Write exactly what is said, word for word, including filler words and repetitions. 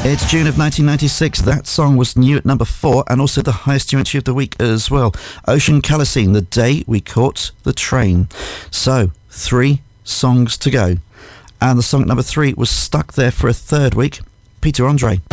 It's June of nineteen ninety-six. That song was new at number four and also the highest new entry of the week as well. Ocean Callacine, The Day We Caught the Train. So, three songs to go. And the song at number three was stuck there for a third week. Peter Andre.